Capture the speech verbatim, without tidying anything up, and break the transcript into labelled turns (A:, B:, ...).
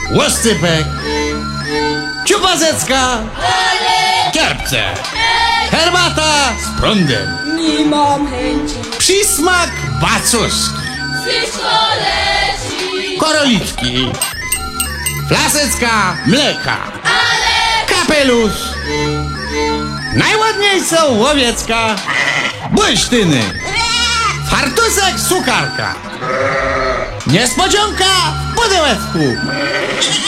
A: łoscypek, ciupazecka, kierpce, herbata z prądem,
B: Nie mam chęci.
A: przysmak bacuski,
B: Wszystko leci.
A: korolitki, flasecka mleka,
B: Ale
A: kapelusz, najładniej są łowiecka, błysztyny, fartusek sukarka, niespodzianka w pudełeczku.